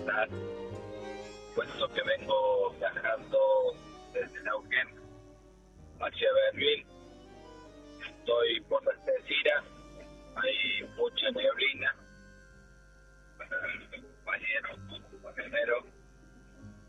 comentar. Puesto que vengo viajando desde Neuquén hacia Berlín, estoy por la Algeciras, hay mucha neblina. Compañeros, camioneros,